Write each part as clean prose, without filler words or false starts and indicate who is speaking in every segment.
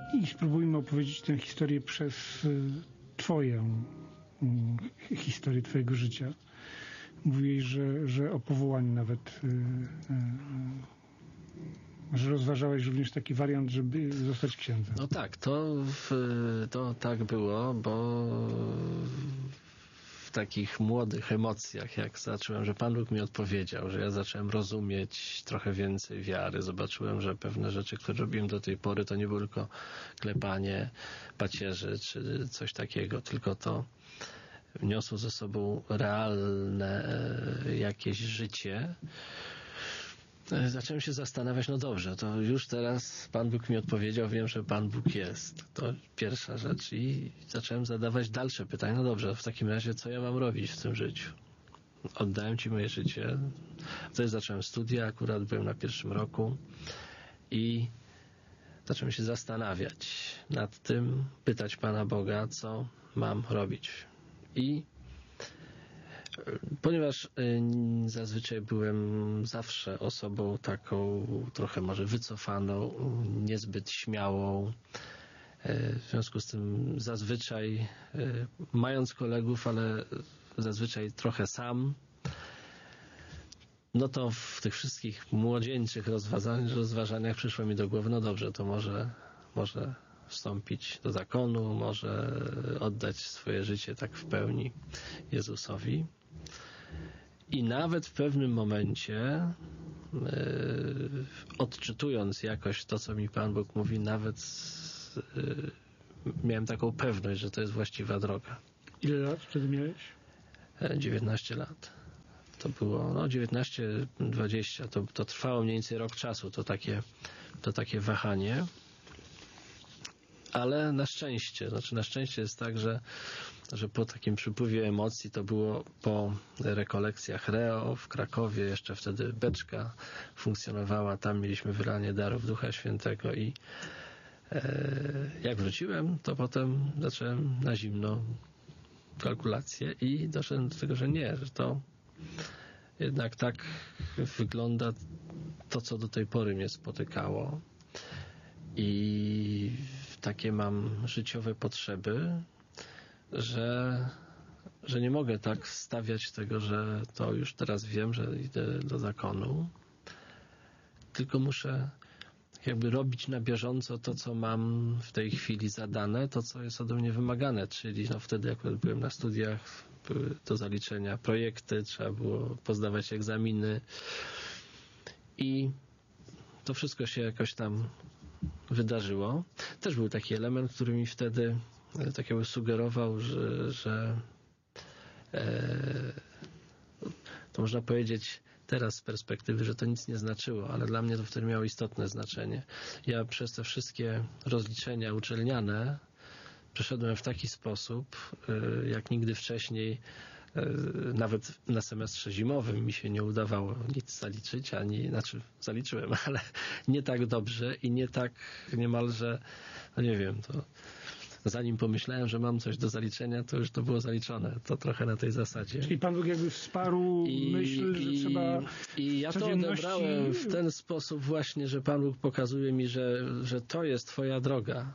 Speaker 1: I spróbujmy opowiedzieć tę historię przez twoją historię twojego życia. Mówiłeś, że o powołaniu nawet że rozważałeś również taki wariant, żeby zostać księdzem.
Speaker 2: No tak, to tak było, bo w takich młodych emocjach, jak zacząłem, że Pan Bóg mi odpowiedział, że ja zacząłem rozumieć trochę więcej wiary, zobaczyłem, że pewne rzeczy, które robiłem do tej pory, to nie było tylko klepanie pacierzy, czy coś takiego, tylko to niosło ze sobą realne jakieś życie. Zacząłem się zastanawiać, no dobrze, to już teraz Pan Bóg mi odpowiedział, wiem, że Pan Bóg jest. To pierwsza rzecz i zacząłem zadawać dalsze pytania. No dobrze, w takim razie co ja mam robić w tym życiu? Oddałem Ci moje życie. Wtedy zacząłem studia, akurat byłem na pierwszym roku i zacząłem się zastanawiać nad tym, pytać Pana Boga, co mam robić. I ponieważ zazwyczaj byłem zawsze osobą taką trochę może wycofaną, niezbyt śmiałą, w związku z tym zazwyczaj mając kolegów, ale zazwyczaj trochę sam, no to w tych wszystkich młodzieńczych rozważaniach przyszło mi do głowy, no dobrze, to może wstąpić do zakonu, może oddać swoje życie tak w pełni Jezusowi. I nawet w pewnym momencie, odczytując jakoś to, co mi Pan Bóg mówi, nawet miałem taką pewność, że to jest właściwa droga.
Speaker 1: Ile lat wtedy miałeś?
Speaker 2: 19 lat. To było, 19-20. To trwało mniej więcej rok czasu, to takie wahanie. Ale na szczęście jest tak, że po takim przypływie emocji, to było po rekolekcjach Reo w Krakowie, jeszcze wtedy beczka funkcjonowała, tam mieliśmy wylanie darów Ducha Świętego i jak wróciłem, to potem zacząłem na zimno kalkulacje i doszedłem do tego, że nie, że to jednak tak wygląda to, co do tej pory mnie spotykało i takie mam życiowe potrzeby, że nie mogę tak stawiać tego, że to już teraz wiem, że idę do zakonu, tylko muszę jakby robić na bieżąco to, co mam w tej chwili zadane, to, co jest ode mnie wymagane, czyli wtedy jak byłem na studiach, były do zaliczenia projekty, trzeba było pozdawać egzaminy i to wszystko się jakoś tam wydarzyło. Też był taki element, który mi wtedy tak jakby sugerował, że to można powiedzieć teraz z perspektywy, że to nic nie znaczyło, ale dla mnie to wtedy miało istotne znaczenie. Ja przez te wszystkie rozliczenia uczelniane przeszedłem w taki sposób, jak nigdy wcześniej, nawet na semestrze zimowym mi się nie udawało nic zaliczyć, zaliczyłem, ale nie tak dobrze i nie tak niemalże, nie wiem, to zanim pomyślałem, że mam coś do zaliczenia, to już to było zaliczone. To trochę na tej zasadzie.
Speaker 1: Czyli Pan Bóg jakby wsparł myśl, że trzeba
Speaker 2: I ja to odebrałem w ten sposób właśnie, że Pan Bóg pokazuje mi, że to jest Twoja droga.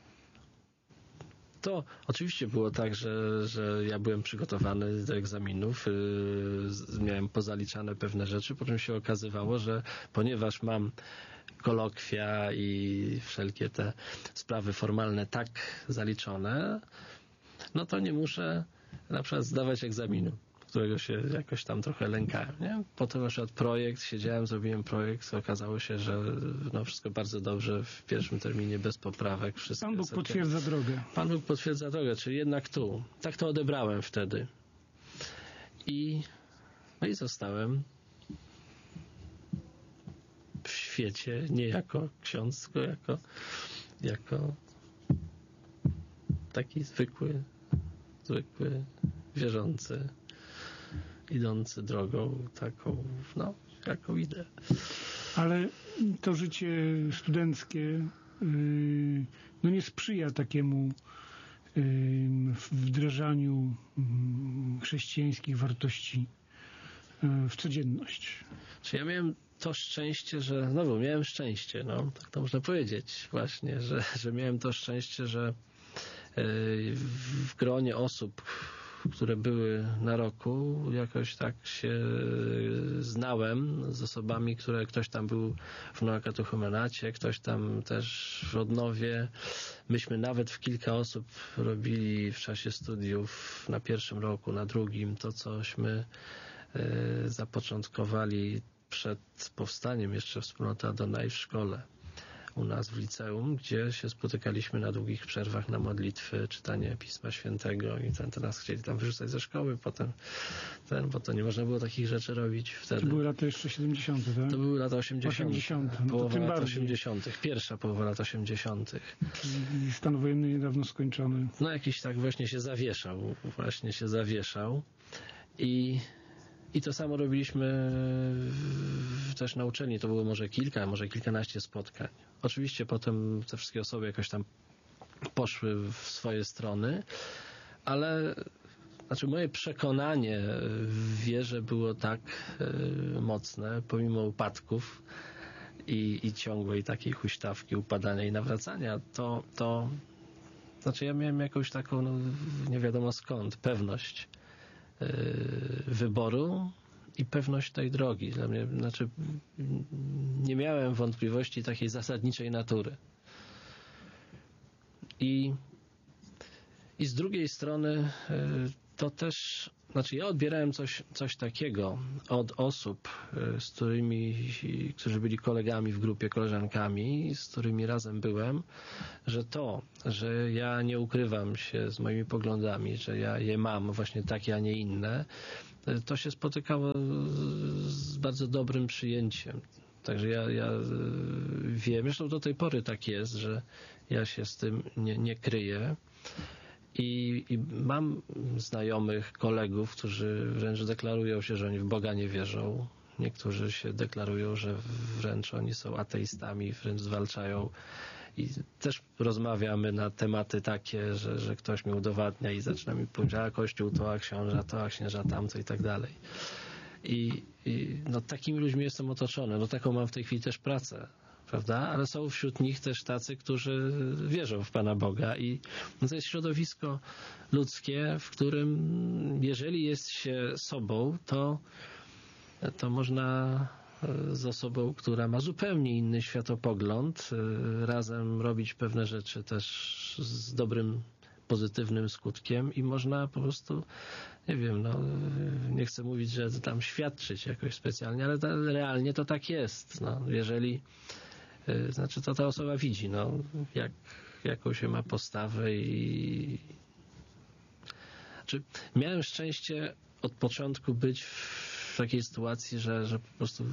Speaker 2: To oczywiście było tak, że ja byłem przygotowany do egzaminów, miałem pozaliczane pewne rzeczy, po czym się okazywało, że ponieważ mam kolokwia i wszelkie te sprawy formalne tak zaliczone, no to nie muszę na przykład zdawać egzaminu, którego się jakoś tam trochę lękałem, nie? Potem na przykład projekt, zrobiłem projekt, okazało się, że wszystko bardzo dobrze, w pierwszym terminie bez poprawek. Wszystko
Speaker 1: Pan Bóg potwierdza drogę.
Speaker 2: Pan Bóg potwierdza drogę, czyli jednak tu. Tak to odebrałem wtedy. I zostałem w świecie, nie jako ksiądz, tylko jako taki zwykły wierzący, idący drogą taką, jaką idę.
Speaker 1: Ale to życie studenckie nie sprzyja takiemu wdrażaniu chrześcijańskich wartości w codzienność.
Speaker 2: Czy ja miałem to szczęście, że znowu miałem szczęście, no, tak to można powiedzieć właśnie, że miałem to szczęście, że w gronie osób, które były na roku, jakoś tak się znałem z osobami, ktoś tam był w Noakatechumenacie, ktoś tam też w Rodnowie. Myśmy nawet w kilka osób robili w czasie studiów na pierwszym roku, na drugim, to cośmy zapoczątkowali przed powstaniem jeszcze wspólnota Adonai w szkole u nas w liceum, gdzie się spotykaliśmy na długich przerwach na modlitwy, czytanie Pisma Świętego i to nas chcieli tam wyrzucać ze szkoły potem, bo to nie można było takich rzeczy robić wtedy.
Speaker 1: To były lata jeszcze 70., tak?
Speaker 2: To były lata 80.
Speaker 1: 80. No to
Speaker 2: połowa
Speaker 1: tym
Speaker 2: lat
Speaker 1: bardziej.
Speaker 2: 80. Pierwsza połowa lat 80.
Speaker 1: I stan wojenny niedawno skończony.
Speaker 2: No jakiś tak właśnie się zawieszał i to samo robiliśmy też na uczelni. To było może kilkanaście spotkań. Oczywiście potem te wszystkie osoby jakoś tam poszły w swoje strony, ale moje przekonanie w wierze było tak mocne, pomimo upadków i ciągłej takiej huśtawki, upadania i nawracania, to ja miałem jakąś taką, nie wiadomo skąd, pewność wyboru i pewność tej drogi. Dla mnie, nie miałem wątpliwości takiej zasadniczej natury. I z drugiej strony to też, ja odbierałem coś takiego od osób, którzy byli kolegami w grupie, koleżankami, z którymi razem byłem, że ja nie ukrywam się z moimi poglądami, że ja je mam właśnie takie, a nie inne, to się spotykało z bardzo dobrym przyjęciem. Także ja wiem, zresztą do tej pory tak jest, że ja się z tym nie kryję. I mam znajomych, kolegów, którzy wręcz deklarują się, że oni w Boga nie wierzą. Niektórzy się deklarują, że wręcz oni są ateistami, wręcz zwalczają. I też rozmawiamy na tematy takie, że ktoś mi udowadnia i zaczyna mi powiedzieć, a Kościół to, a książę to, a księża tamto i tak dalej. I takimi ludźmi jestem otoczony. Taką mam w tej chwili też pracę. Prawda? Ale są wśród nich też tacy, którzy wierzą w Pana Boga i to jest środowisko ludzkie, w którym jeżeli jest się sobą, to można z osobą, która ma zupełnie inny światopogląd, razem robić pewne rzeczy też z dobrym, pozytywnym skutkiem i można po prostu, nie wiem, nie chcę mówić, że tam świadczyć jakoś specjalnie, ale realnie to tak jest. Jeżeli to ta osoba widzi, jaką się ma postawę i miałem szczęście od początku być w takiej sytuacji, że po prostu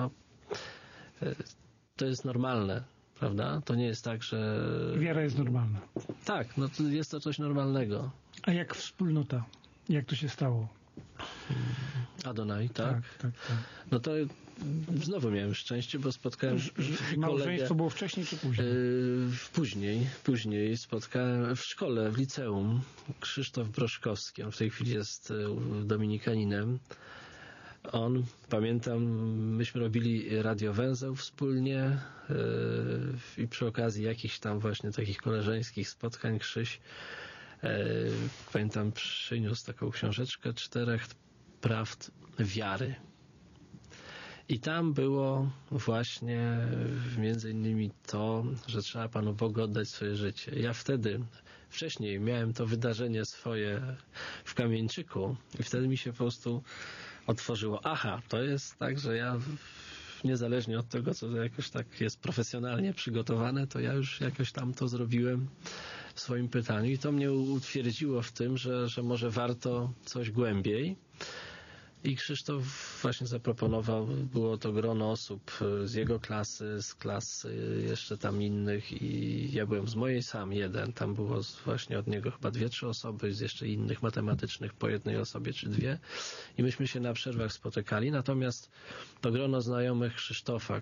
Speaker 2: to jest normalne, prawda? To nie jest tak, że...
Speaker 1: Wiara jest normalna.
Speaker 2: Tak, to jest to coś normalnego.
Speaker 1: A jak wspólnota? Jak to się stało?
Speaker 2: Adonai, tak?
Speaker 1: Tak.
Speaker 2: To znowu miałem szczęście, bo spotkałem
Speaker 1: Małżeństwo było wcześniej czy później?
Speaker 2: Później spotkałem w szkole, w liceum, Krzysztof Broszkowski. On w tej chwili jest dominikaninem. Pamiętam, myśmy robili radiowęzeł wspólnie i przy okazji jakichś tam właśnie takich koleżeńskich spotkań Krzyś, pamiętam, przyniósł taką książeczkę 4 prawd wiary. I tam było właśnie między innymi to, że trzeba Panu Bogu oddać swoje życie. Ja wcześniej miałem to wydarzenie swoje w Kamieńczyku i wtedy mi się po prostu otworzyło. Aha, to jest tak, że ja niezależnie od tego, co jakoś tak jest profesjonalnie przygotowane, to ja już jakoś tam to zrobiłem w swoim pytaniu i to mnie utwierdziło w tym, że może warto coś głębiej. I Krzysztof właśnie zaproponował, było to grono osób z jego klasy, z klas jeszcze tam innych i ja byłem z mojej sam jeden, tam było właśnie od niego chyba 2-3 osoby, z jeszcze innych matematycznych po jednej osobie czy 2 i myśmy się na przerwach spotykali, natomiast to grono znajomych Krzysztofa,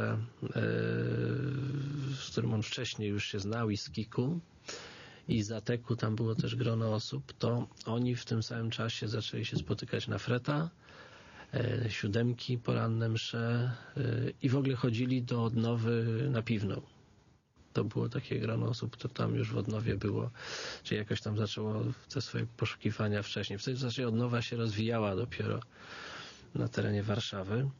Speaker 2: z którym on wcześniej już się znał i z Kiku, i z Ateku, tam było też grono osób, to oni w tym samym czasie zaczęli się spotykać na Freta siódemki, poranne msze i w ogóle chodzili do Odnowy na Piwną. To było takie grono osób, to tam już w Odnowie było, czy jakoś tam zaczęło te swoje poszukiwania wcześniej. Wtedy zasadzie Odnowa się rozwijała dopiero na terenie Warszawy.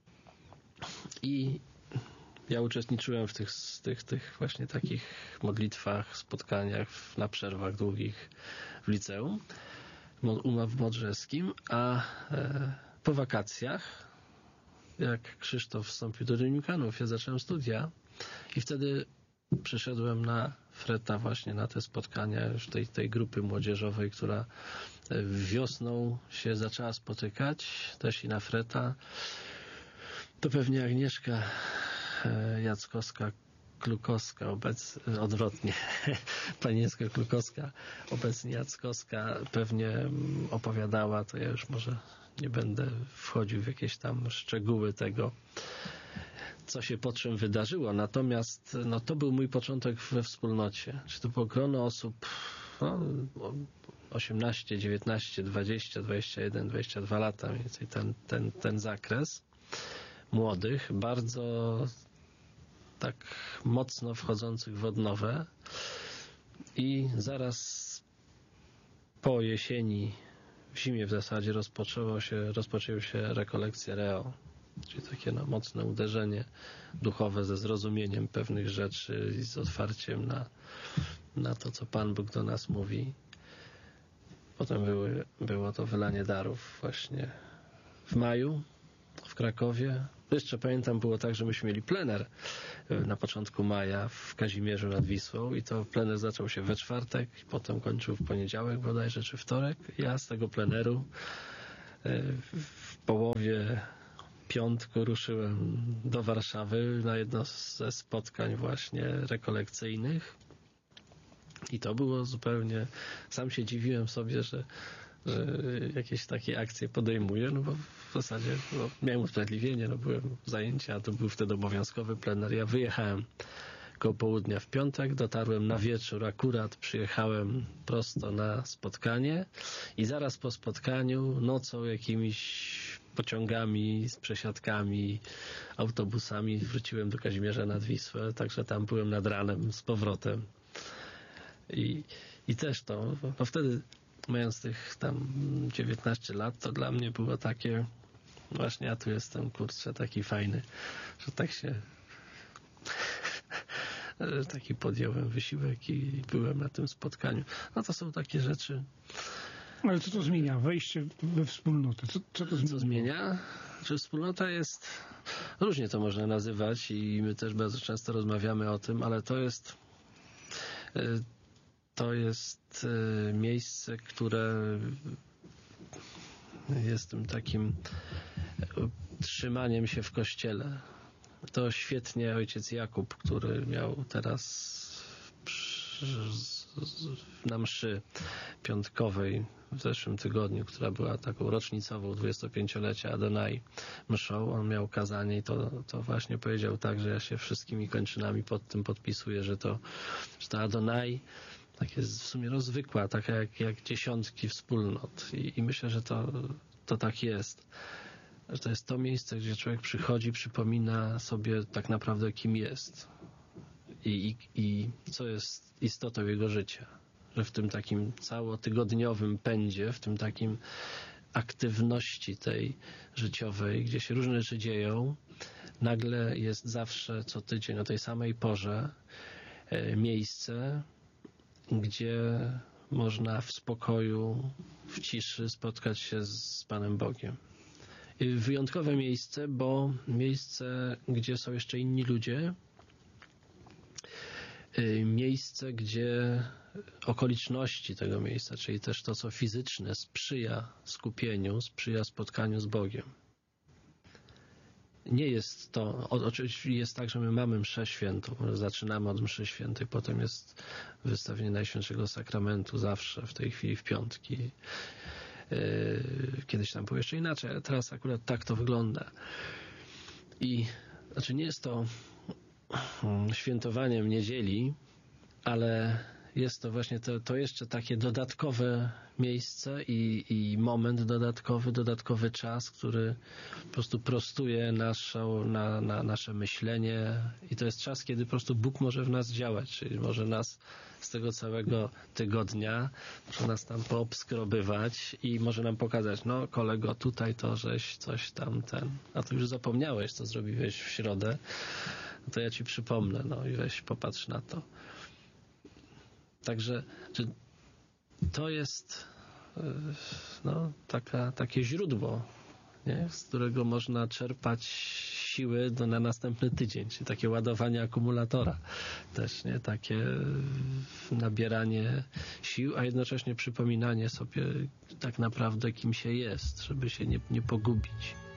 Speaker 2: I ja uczestniczyłem w tych właśnie takich modlitwach, spotkaniach na przerwach długich w liceum w Modrzewskim, a po wakacjach, jak Krzysztof wstąpił do Dominikanów, ja zacząłem studia i wtedy przyszedłem na Freta właśnie na te spotkania już tej grupy młodzieżowej, która wiosną się zaczęła spotykać, też i na Freta. To pewnie Agnieszka Jackowska-Klukowska, odwrotnie, Panieńska Klukowska, obecnie Jackowska, pewnie opowiadała, to ja już może nie będę wchodził w jakieś tam szczegóły tego, co się po czym wydarzyło. Natomiast no, to był mój początek we wspólnocie. Czy to było grono osób 18, 19, 20, 21, 22 lata, mniej więcej ten zakres młodych, bardzo tak mocno wchodzących w odnowę i zaraz po jesieni, w zimie w zasadzie rozpoczęły się rekolekcje Reo, czyli takie mocne uderzenie duchowe ze zrozumieniem pewnych rzeczy i z otwarciem na to, co Pan Bóg do nas mówi. Potem było to wylanie darów właśnie w maju w Krakowie. Jeszcze pamiętam, było tak, że myśmy mieli plener na początku maja w Kazimierzu nad Wisłą i to plener zaczął się we czwartek i potem kończył w poniedziałek bodajże, czy wtorek. Ja z tego pleneru w połowie piątku ruszyłem do Warszawy na jedno ze spotkań właśnie rekolekcyjnych i to było zupełnie, sam się dziwiłem sobie, że jakieś takie akcje podejmuję, no bo w zasadzie miałem usprawiedliwienie, byłem zajęcia, to był wtedy obowiązkowy plener. Ja wyjechałem koło południa w piątek, dotarłem na wieczór, akurat przyjechałem prosto na spotkanie i zaraz po spotkaniu nocą jakimiś pociągami, z przesiadkami, autobusami wróciłem do Kazimierza nad Wisłę, także tam byłem nad ranem z powrotem. I też to, no wtedy mając tych tam 19 lat, to dla mnie było takie właśnie, ja tu jestem, kurczę, taki fajny, że tak się taki podjąłem wysiłek i byłem na tym spotkaniu. No to są takie rzeczy.
Speaker 1: Ale co to zmienia? Wejście we wspólnotę. Co to zmienia?
Speaker 2: Co zmienia? Że wspólnota jest, różnie to można nazywać i my też bardzo często rozmawiamy o tym, ale to jest miejsce, które jest tym takim trzymaniem się w kościele. To świetnie ojciec Jakub, który miał teraz na mszy piątkowej w zeszłym tygodniu, która była taką rocznicową 25-lecia Adonai mszą, on miał kazanie i to właśnie powiedział tak, że ja się wszystkimi kończynami pod tym podpisuję, że to Adonai tak jest w sumie rozwykła, taka jak dziesiątki wspólnot i myślę, że to tak jest. Że to jest to miejsce, gdzie człowiek przychodzi, przypomina sobie tak naprawdę, kim jest i co jest istotą jego życia. Że w tym takim całotygodniowym pędzie, w tym takim aktywności tej życiowej, gdzie się różne rzeczy dzieją, nagle jest zawsze co tydzień o tej samej porze miejsce, gdzie można w spokoju, w ciszy spotkać się z Panem Bogiem. Wyjątkowe miejsce, bo miejsce, gdzie są jeszcze inni ludzie, miejsce, gdzie okoliczności tego miejsca, czyli też to, co fizyczne, sprzyja skupieniu, sprzyja spotkaniu z Bogiem. Nie jest to, oczywiście jest tak, że my mamy mszę świętą, zaczynamy od mszy świętej, potem jest wystawienie Najświętszego Sakramentu zawsze, w tej chwili w piątki. Kiedyś tam było jeszcze inaczej, ale teraz akurat tak to wygląda. I nie jest to świętowaniem niedzieli, ale jest to właśnie to jeszcze takie dodatkowe miejsce i moment dodatkowy czas, który po prostu prostuje nasze myślenie i to jest czas, kiedy po prostu Bóg może w nas działać, czyli może nas z tego całego tygodnia, może nas tam poobskrobywać i może nam pokazać, no kolego, tutaj to żeś coś tam a to już zapomniałeś, co zrobiłeś w środę, no to ja ci przypomnę, no i weź popatrz na to. Także to jest no, takie źródło, nie? Z którego można czerpać siły na następny tydzień, czyli takie ładowanie akumulatora też, nie? Takie nabieranie sił, a jednocześnie przypominanie sobie tak naprawdę, kim się jest, żeby się nie pogubić.